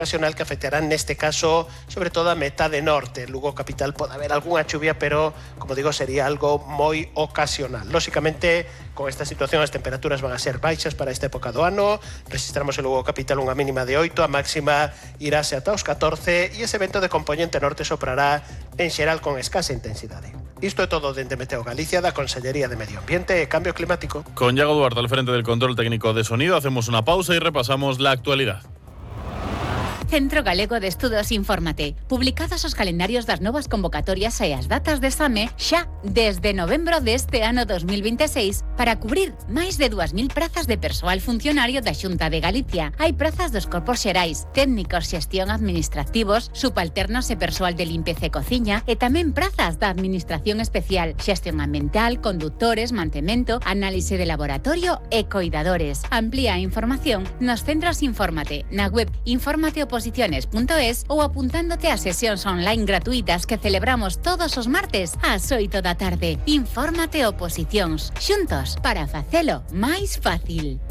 ocasional que afectará neste caso sobre todo a metade norte. En Lugo capital pode haber algunha chuvia, pero, como digo, sería algo moi ocasional. Lóxicamente, con esta situación as temperaturas van a ser baixas para esta época do ano. Registramos en Lugo capital unha mínima de 8, a máxima irase ata os 14 e ese vento de compoñente norte soprará en xeral con escasa intensidade. Isto é todo dende Meteo Galicia, da Consellería de Medio Ambiente e Cambio Climático. Con Iago Duarte al frente del control técnico de sonido, hacemos una pausa y repasamos la actualidad. Centro Galego de Estudos Infórmate. Publicados os calendarios das novas convocatorias e as datas de exame xa desde novembro deste ano 2026 para cubrir máis de 2.000 prazas de persoal funcionario da Xunta de Galicia. Hai prazas dos corpos xerais, técnicos, xestión administrativos, subalternos e persoal de limpeza e cociña e tamén prazas da Administración Especial, xestión ambiental, conductores, mantemento, análise de laboratorio e coidadores. Amplía a información nos centros Infórmate, na web informateoposiciones.es ou apuntándote a sesións online gratuitas que celebramos todos os martes ás 8 da tarde. Infórmate Oposicións, xuntos para facelo máis fácil.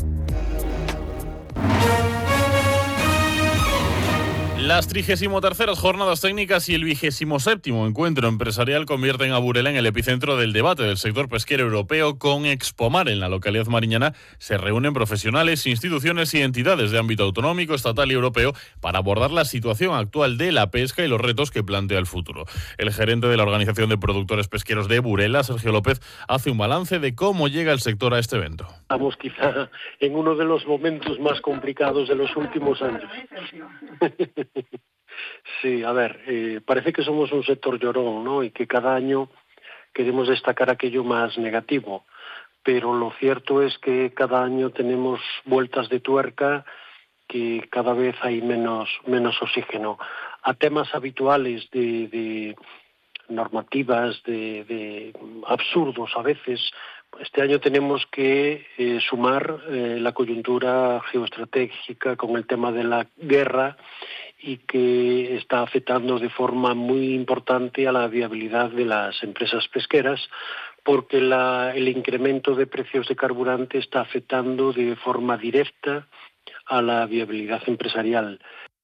Las 33ª jornadas técnicas y el 27º encuentro empresarial convierten a Burela en el epicentro del debate del sector pesquero europeo con Expomar. En la localidad mariñana se reúnen profesionales, instituciones y entidades de ámbito autonómico, estatal y europeo para abordar la situación actual de la pesca y los retos que plantea el futuro. El gerente de la Organización de Productores Pesqueros de Burela, Sergio López, hace un balance de cómo llega el sector a este evento. Estamos quizá en uno de los momentos más complicados de los últimos años. Sí, a ver, parece que somos un sector llorón, ¿no? Y que cada año queremos destacar aquello más negativo, pero lo cierto es que cada año tenemos vueltas de tuerca, que cada vez hay menos oxígeno. A temas habituales de normativas, de absurdos a veces, este año tenemos que sumar la coyuntura geoestratégica con el tema de la guerra y que está afectando de forma muy importante a la viabilidad de las empresas pesqueras, porque el incremento de precios de carburante está afectando de forma directa a la viabilidad empresarial.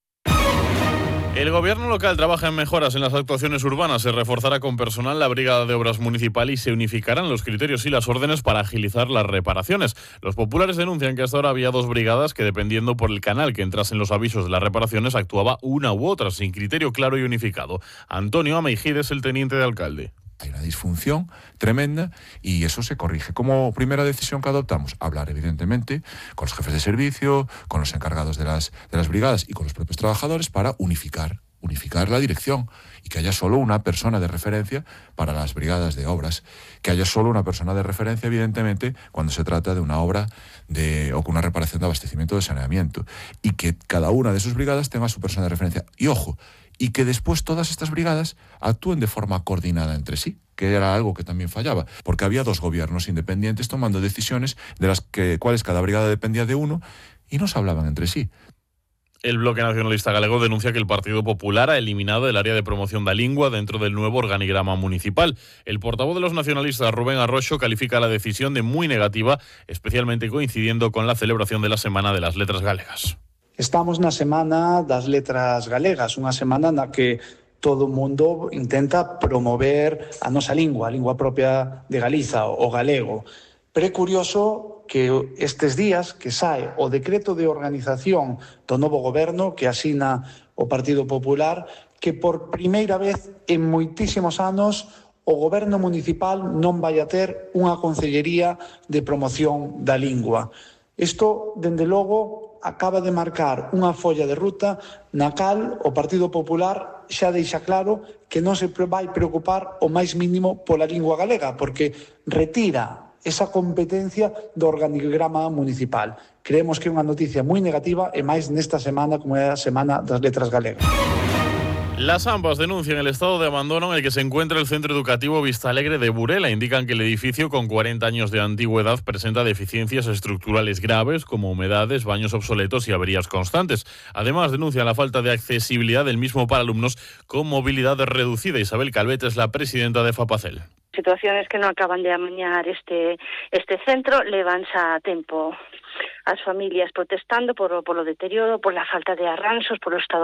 El gobierno local trabaja en mejoras en las actuaciones urbanas. Se reforzará con personal la Brigada de Obras Municipal y se unificarán los criterios y las órdenes para agilizar las reparaciones. Los populares denuncian que hasta ahora había dos brigadas que, dependiendo por el canal que entrasen los avisos de las reparaciones, actuaba una u otra, sin criterio claro y unificado. Antonio Ameijide es el teniente de alcalde. Hay una disfunción tremenda y eso se corrige. Como primera decisión que adoptamos, hablar evidentemente con los jefes de servicio, con los encargados de las brigadas y con los propios trabajadores para unificar la dirección y que haya solo una persona de referencia para las brigadas de obras, que haya solo una persona de referencia, evidentemente, cuando se trata de una obra o con una reparación de abastecimiento de saneamiento, y que cada una de sus brigadas tenga su persona de referencia. Y ojo, y que después todas estas brigadas actúen de forma coordinada entre sí, que era algo que también fallaba, porque había dos gobiernos independientes tomando decisiones de las cuales cada brigada dependía de uno y no se hablaban entre sí. El Bloque Nacionalista Galego denuncia que el Partido Popular ha eliminado el área de promoción da lingua dentro del nuevo organigrama municipal. El portavoz de los nacionalistas, Rubén Arroxo, califica la decisión de muy negativa, especialmente coincidiendo con la celebración de la Semana de las Letras Galegas. Estamos na Semana das Letras Galegas, unha semana na que todo o mundo intenta promover a nosa lingua, a lingua propia de Galiza, o galego. Pero é curioso que estes días que sae o decreto de organización do novo goberno que asina o Partido Popular, que por primeira vez en moitísimos anos o goberno municipal non vai a ter unha concellería de promoción da lingua. Isto, dende logo, acaba de marcar unha folla de ruta na cal o Partido Popular xa deixa claro que non se vai preocupar o máis mínimo pola lingua galega, porque retira esa competencia do organigrama municipal. Creemos que é unha noticia moi negativa e máis nesta semana como é a Semana das Letras Galegas. Las AMPAs denuncian el estado de abandono en el que se encuentra el Centro Educativo Vistalegre de Burela. Indican que el edificio, con 40 años de antigüedad, presenta deficiencias estructurales graves como humedades, baños obsoletos y averías constantes. Además, denuncian la falta de accesibilidad del mismo para alumnos con movilidad reducida. Isabel Calvet es la presidenta de Fapacel. Situaciones que non acaban de amañar este centro levan xa tempo as familias protestando por o deterioro, por la falta de arranxos, por o estado